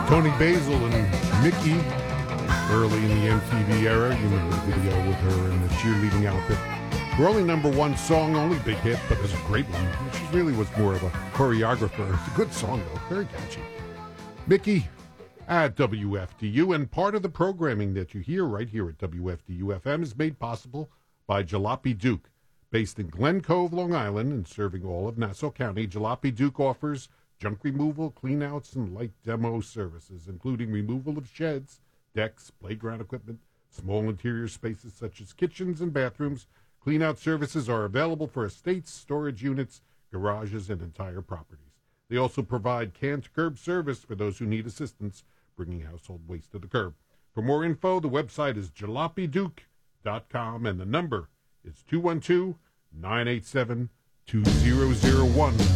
Tony Basil and Mickey, early in the MTV era. You remember the video with her in the cheerleading outfit. Her only number one song, only big hit, but it was a great one. She really was more of a choreographer. It's a good song, though. Very catchy. Mickey at WFDU, and part of the programming that you hear right here at WFDU-FM is made possible by Jalopy Duke. Based in Glen Cove, Long Island, and serving all of Nassau County, Jalopy Duke offers junk removal, cleanouts, and light demo services, including removal of sheds, decks, playground equipment, small interior spaces such as kitchens and bathrooms. Cleanout services are available for estates, storage units, garages, and entire properties. They also provide can-to-curb service for those who need assistance bringing household waste to the curb. For more info, the website is jalopyduke.com, and the number is 212-987-2001.